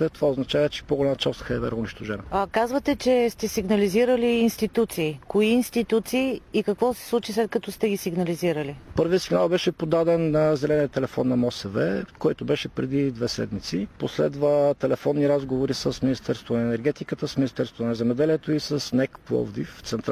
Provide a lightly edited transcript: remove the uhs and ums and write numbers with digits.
обекта, това означава, че по-голяма част от ХВР е унищожена. Казвате, че сте сигнализирали институции. Кои институции и какво се случи след като сте ги сигнализирали? Първият сигнал беше подаден на зеления телефон на МОСВ, който беше преди 2 седмици. Последва телефонни разговори с Министерството на енергетиката, с Министерството на земеделието и с НЕК Пловдив,